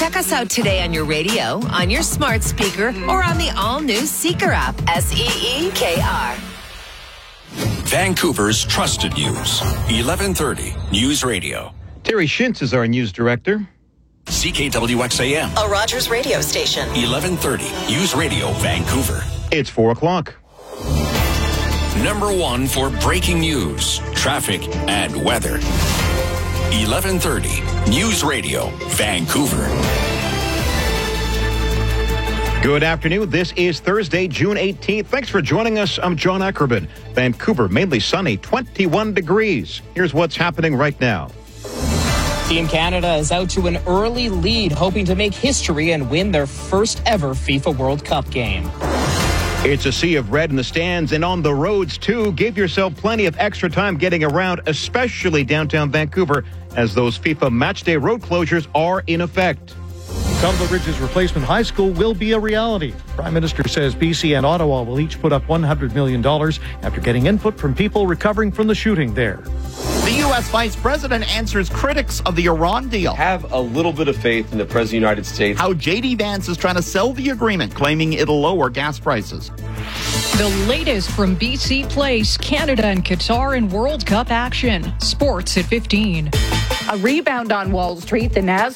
Check us out today on your radio, on your smart speaker, or on the all-new Seeker app. SEEKR. Vancouver's trusted news. 1130 News Radio. Terry Shintz is our news director. CKWXAM. A Rogers radio station. 1130 News Radio, Vancouver. It's 4 o'clock. Number one for breaking news, traffic, and weather. 1130 News Radio, Vancouver. Good afternoon. This is Thursday, June 18th. Thanks for joining us. I'm John Ackerman. Vancouver, mainly sunny, 21 degrees. Here's what's happening right now. Team Canada is out to an early lead, hoping to make history and win their first ever FIFA World Cup game. It's a sea of red in the stands and on the roads, too. Give yourself plenty of extra time getting around, especially downtown Vancouver, as those FIFA Matchday road closures are in effect. Tumbler Ridge's replacement high school will be a reality. Prime Minister says BC and Ottawa will each put up $100 million after getting input from people recovering from the shooting there. The U.S. Vice President answers critics of the Iran deal. Have a little bit of faith in the President of the United States. How J.D. Vance is trying to sell the agreement, claiming it'll lower gas prices. The latest from BC Place, Canada and Qatar in World Cup action. Sports at 15. A rebound on Wall Street. The Nasdaq